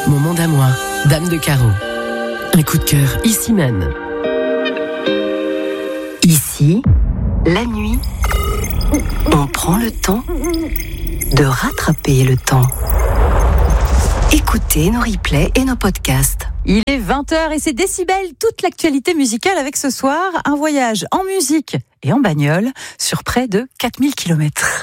Mon monde à moi, Dame de Carreau. Un coup de cœur ici même. Ici, la nuit, on prend le temps de rattraper le temps. Écoutez nos replays et nos podcasts. Il est 20h et c'est Décibel, toute l'actualité musicale avec ce soir, un voyage en musique et en bagnole sur près de 4000 km.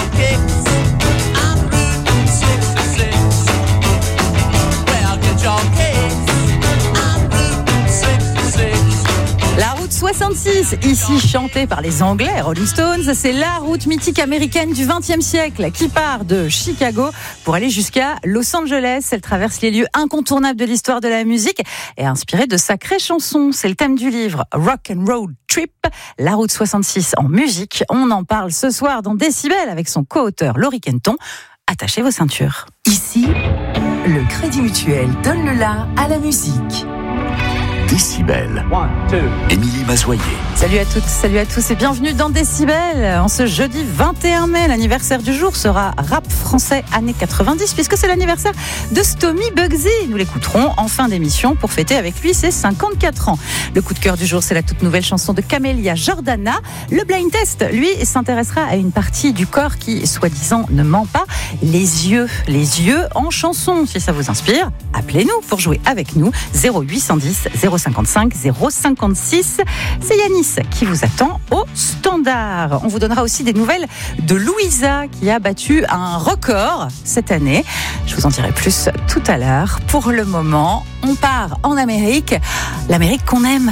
La route 66, ici chantée par les Anglais, Rolling Stones, c'est la route mythique américaine du XXe siècle qui part de Chicago pour aller jusqu'à Los Angeles. Elle traverse les lieux incontournables de l'histoire de la musique et est inspirée de sacrées chansons. C'est le thème du livre Rock and Road Trip, la route 66 en musique. On en parle ce soir dans Décibel avec son co-auteur Laurie Kenton. Attachez vos ceintures. Ici, le Crédit Mutuel donne le la à la musique. Décibel. Émilie Mazoyer. Salut à toutes, salut à tous et bienvenue dans Décibel. En ce jeudi 21 mai, l'anniversaire du jour sera rap français années 90 puisque c'est l'anniversaire de Stomy Bugsy. Nous l'écouterons en fin d'émission pour fêter avec lui ses 54 ans. Le coup de cœur du jour, c'est la toute nouvelle chanson de Camélia Jordana. Le blind test, lui, s'intéressera à une partie du corps qui, soi-disant, ne ment pas. Les yeux en chanson. Si ça vous inspire, appelez-nous pour jouer avec nous. 0810 055 056. C'est Yanis qui vous attend au standard. On vous donnera aussi des nouvelles de Louisa qui a battu un record cette année. Je vous en dirai plus tout à l'heure. Pour le moment, on part en Amérique. L'Amérique qu'on aime.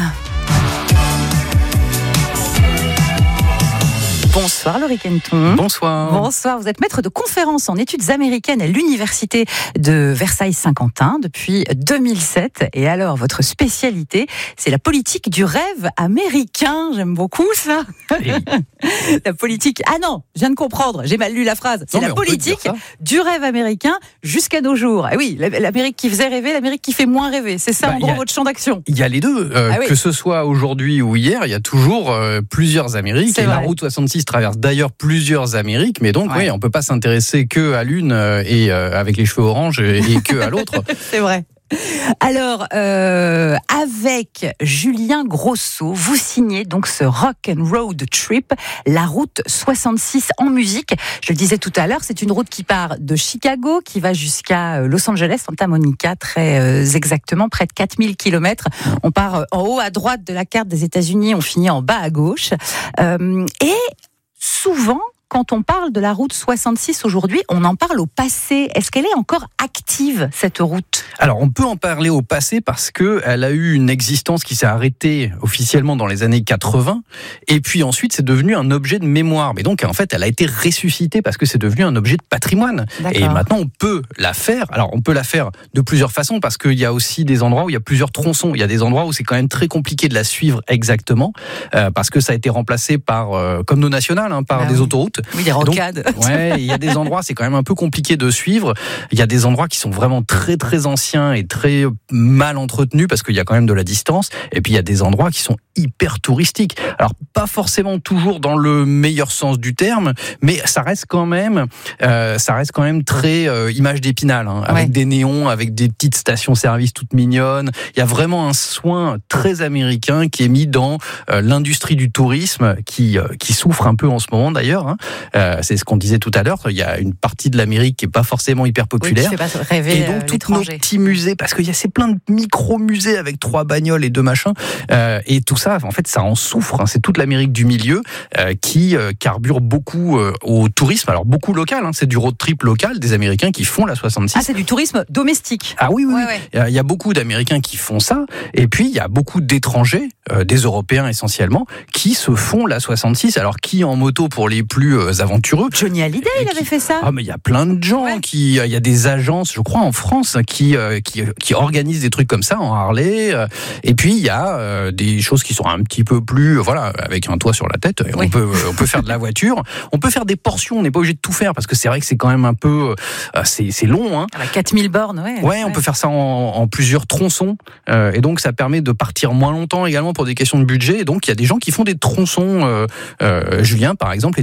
Bonsoir Laurie Kenton. Bonsoir. Bonsoir, vous êtes maître de conférences en études américaines à l'université de Versailles-Saint-Quentin depuis 2007. Et alors, votre spécialité, c'est la politique du rêve américain. J'aime beaucoup ça. Et... La politique... Ah non, je viens de comprendre, j'ai mal lu la phrase. C'est la politique du rêve américain jusqu'à nos jours. Et oui, l'Amérique qui faisait rêver, l'Amérique qui fait moins rêver. C'est ça en gros votre champ d'action. Il y a les deux. Que ce soit aujourd'hui ou hier, il y a toujours plusieurs Amériques. C'est et vrai. la route 66 traverse d'ailleurs plusieurs Amériques, mais donc oui, on peut pas s'intéresser que à l'une et avec les cheveux orange et que à l'autre. C'est vrai. Alors, avec Julien Grosso, vous signez donc ce Rock and Road Trip, la route 66 en musique. Je le disais tout à l'heure, c'est une route qui part de Chicago, qui va jusqu'à Los Angeles, Santa Monica, très exactement, près de 4000 km. On part en haut à droite de la carte des États-Unis, on finit en bas à gauche. Et souvent, quand on parle de la route 66 aujourd'hui, on en parle au passé. Est-ce qu'elle est encore active, cette route ? Alors, on peut en parler au passé parce que elle a eu une existence qui s'est arrêtée officiellement dans les années 80. Et puis ensuite, c'est devenu un objet de mémoire. Mais donc, en fait, elle a été ressuscitée parce que c'est devenu un objet de patrimoine. D'accord. Et maintenant, on peut la faire. Alors, on peut la faire de plusieurs façons parce qu'il y a aussi des endroits où il y a plusieurs tronçons. Il y a des endroits où c'est quand même très compliqué de la suivre exactement parce que ça a été remplacé par, comme nos nationales, par des autoroutes. Oui, des rocades. Ouais, il y a des endroits, c'est quand même un peu compliqué de suivre. Il y a des endroits qui sont vraiment très très anciens et très mal entretenus parce qu'il y a quand même de la distance. Et puis il y a des endroits qui sont hyper touristiques. Alors pas forcément toujours dans le meilleur sens du terme, mais ça reste quand même très image d'Épinal, avec des néons, avec des petites stations-service toutes mignonnes. Il y a vraiment un soin très américain qui est mis dans l'industrie du tourisme qui souffre un peu en ce moment d'ailleurs. C'est ce qu'on disait tout à l'heure. Il y a une partie de l'Amérique qui est pas forcément hyper populaire. Oui, qui fait pas rêver et donc tous nos petits musées, parce qu'il y a c'est plein de micro-musées avec 3 bagnoles et 2 machins, et tout ça, en fait, ça en souffre. C'est toute l'Amérique du milieu qui carbure beaucoup au tourisme. Alors beaucoup local. C'est du road trip local des Américains qui font la 66. Ah, c'est du tourisme domestique. Ah oui. Ouais. Il y a beaucoup d'Américains qui font ça, et puis il y a beaucoup d'étrangers, des Européens essentiellement, qui se font la 66. Alors qui en moto pour les plus aventureux. Johnny Hallyday, il avait fait ça. Ah, mais il y a plein de gens il y a des agences, je crois, en France, qui organisent des trucs comme ça en Harley. Et puis il y a des choses qui sont un petit peu plus, avec un toit sur la tête. On peut faire de la voiture. On peut faire des portions. On n'est pas obligé de tout faire parce que c'est vrai que c'est quand même un peu, c'est long. 4000 bornes, ouais. On peut faire ça en plusieurs tronçons. Et donc ça permet de partir moins longtemps également pour des questions de budget. Et donc il y a des gens qui font des tronçons. Julien, par exemple, était parti au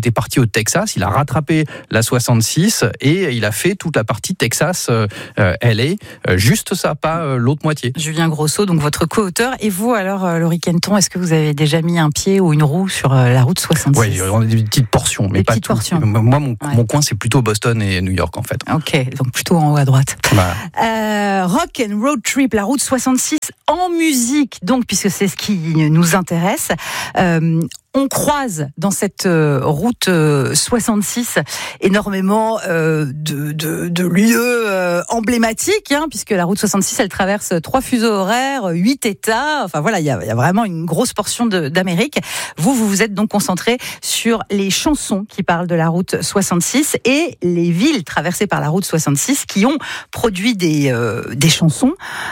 au Texas. Il a rattrapé la 66 et il a fait toute la partie Texas LA. Juste ça, pas l'autre moitié. Julien Grosso, donc votre co-auteur. Et vous alors, Laurie Kenton, est-ce que vous avez déjà mis un pied ou une roue sur la route 66 ? Oui, on a des petites portions, mais pas tout. Moi, mon coin, c'est plutôt Boston et New York, en fait. Ok, donc plutôt en haut à droite. Voilà. Rock and Road Trip, la route 66 en musique, donc, puisque c'est ce qui nous intéresse. On croise dans cette route 66 énormément de lieux emblématiques, hein, puisque la route 66, elle traverse 3 fuseaux horaires, 8 États. Enfin voilà, il y a vraiment une grosse portion d'Amérique. Vous vous êtes donc concentré sur les chansons qui parlent de la route 66 et les villes traversées par la route 66 qui ont produit des chansons.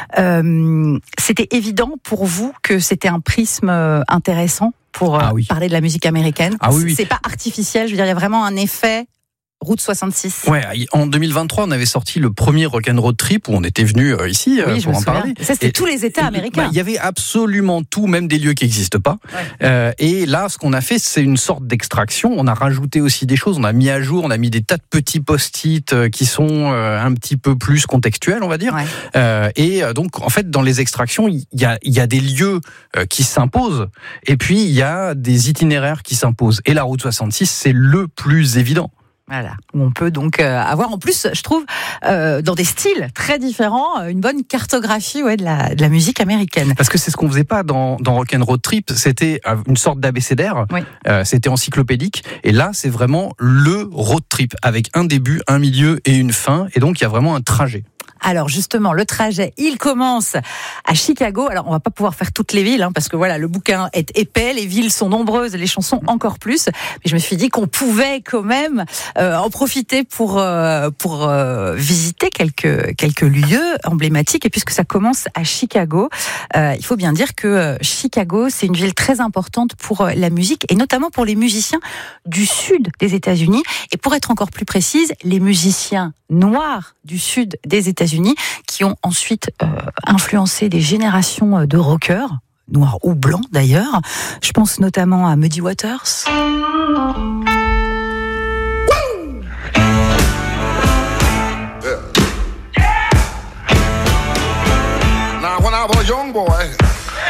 C'était évident pour vous que c'était un prisme intéressant pour parler de la musique américaine. Oui. C'est pas artificiel, je veux dire, il y a vraiment un effet route 66. Ouais, en 2023, on avait sorti le premier Rock and Road Trip où on était venu ici pour en parler. Ça, c'était tous les États américains. Il y avait absolument tout, même des lieux qui n'existent pas. Ouais. Et là, ce qu'on a fait, c'est une sorte d'extraction. On a rajouté aussi des choses. On a mis à jour, on a mis des tas de petits post-it qui sont un petit peu plus contextuels, on va dire. Ouais. Et donc, en fait, dans les extractions, il y a des lieux qui s'imposent. Et puis, il y a des itinéraires qui s'imposent. Et la route 66, c'est le plus évident. Voilà, où on peut donc avoir en plus, je trouve, dans des styles très différents, une bonne cartographie de la musique américaine. Parce que c'est ce qu'on faisait pas dans Rock and Road Trip, c'était une sorte d'abécédaire, c'était encyclopédique, et là c'est vraiment le road trip, avec un début, un milieu et une fin, et donc il y a vraiment un trajet. Alors justement, le trajet, il commence à Chicago. Alors on va pas pouvoir faire toutes les villes, parce que voilà, le bouquin est épais, les villes sont nombreuses, les chansons encore plus. Mais je me suis dit qu'on pouvait quand même en profiter pour visiter quelques lieux emblématiques. Et puisque ça commence à Chicago, il faut bien dire que Chicago, c'est une ville très importante pour la musique et notamment pour les musiciens du sud des États-Unis. Et pour être encore plus précise, les musiciens noirs du sud des États-Unis qui ont ensuite influencé des générations de rockers, noirs ou blancs d'ailleurs. Je pense notamment à Muddy Waters. Now when I was a young boy